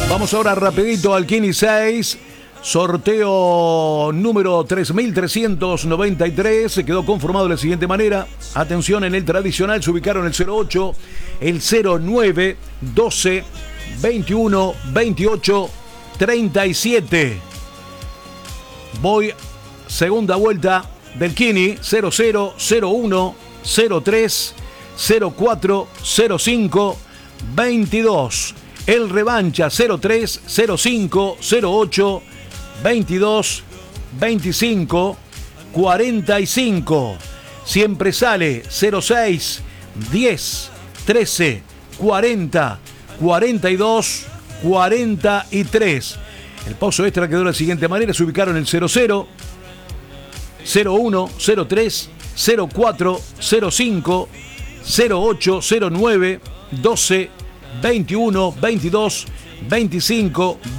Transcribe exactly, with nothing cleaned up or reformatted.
Vamos ahora rapidito al Kini seis. Sorteo número tres mil trescientos noventa y tres. Se quedó conformado de la siguiente manera. Atención, en el tradicional se ubicaron el cero ocho, el cero nueve, doce, veintiuno, veintiocho, treinta y siete. Voy, segunda vuelta del Kini. Cero cero, cero uno, cero tres, cero cuatro, cero cinco, veintidós. El revancha cero tres, cero cinco, cero ocho, veintidós, veinticinco, cuarenta y cinco. Siempre sale cero seis, diez, trece, cuarenta, cuarenta y dos, cuarenta y tres. El pozo extra quedó de la siguiente manera. Se ubicaron el cero cero, cero uno, cero tres, cero cuatro, cero cinco, cero ocho, cero nueve, doce, veintiuno, veintidós, veinticinco,